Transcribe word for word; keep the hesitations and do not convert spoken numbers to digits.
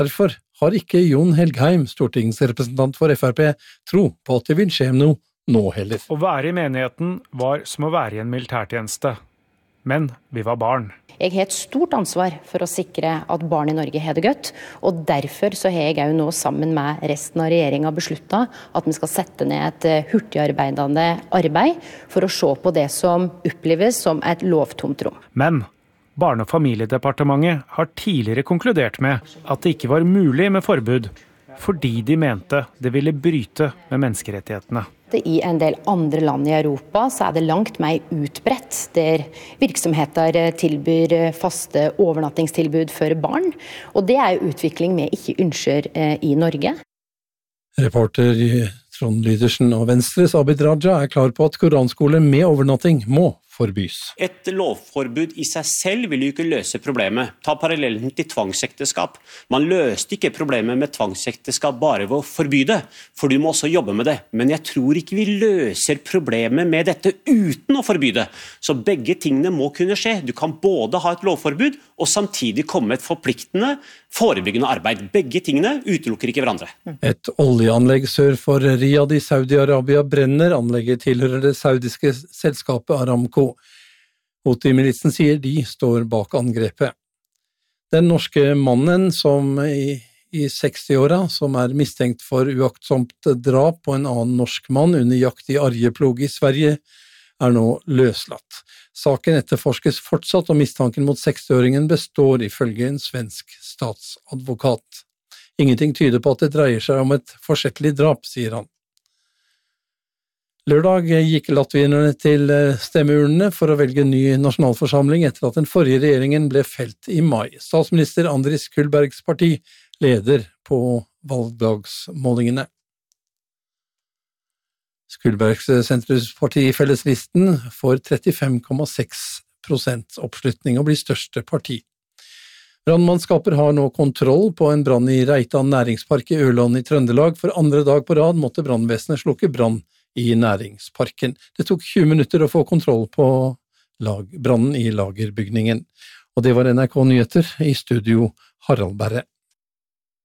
Derfor har ikke Jon Helgheim, stortingsrepresentant for F R P, tro på at det vil skje noe nå heller. Å være i menigheten var som å være i en militærtjeneste. Men vi var barn. Jeg har et stort ansvar for å sikre at barn i Norge har det godt, og derfor så har jeg også nå sammen med resten av regjeringen besluttet at vi skal sette ned et hurtigarbeidende arbeid for å se på det som oppleves som et lovtomt rom. Men Barne- og familiedepartementet har tidligere konkludert med at det ikke var mulig med forbud, fordi de mente det ville bryte med menneskerettighetene. I en del andre land i Europa så er det langt mer utbredt, der virksomheter tilbyr faste overnattingstilbud for barn, og det er jo utvikling vi ikke ønsker i Norge. Reporter Trond Lydersen og Venstres Abid Raja er klar på at koranskole med overnatting må forbys. Et lovforbud i seg selv vil jo ikke løse problemet. Ta parallellen til tvangsekteskap. Man løste ikke problemet med tvangsekteskap bare ved å forby det, for du må også jobbe med det. Men jeg tror ikke vi løser problemet med dette uten å forby det. Så begge tingene må kunne skje. Du kan både ha et lovforbud og samtidig komme med et forpliktende, forebyggende arbeid. Begge tingene utelukker ikke hverandre. Et oljeanlegg sør for Riyadh i Saudi-Arabia brenner. Anlegget tilhører det saudiske selskapet Aramco. Houthi-militsen sier de står bak angrepet. Den norske mannen som i, i sekstiåra, som er mistenkt for uaktsomt drap på en annen norsk mann under jakt i Arjeplog i Sverige, er nå løslatt. Saken etterforskes fortsatt, og mistanken mot sekstiåringen består ifølge en svensk statsadvokat. Ingenting tyder på at det dreier seg om et forsettlig drap, sier han. Lørdag gikk latvierne til stemmeurnene for å velge ny nasjonalforsamling etter at den forrige regjeringen ble felt i mai. Statsminister Andris Kulbergs parti leder på valgdagsmålingene. Kulbergs sentrumsparti i Felleslisten får trettifem komma seks prosent oppslutning og blir største parti. Brannmannskaper har nå kontroll på en brann i Reitan næringspark i Ørland i Trøndelag. For andre dag på rad måtte brannvesenet slukke brann i næringsparken. Det tok tjue minutter å få kontroll på lag, brannen i lagerbygningen. Og det var N R K Nyheter, i studio Harald Berre.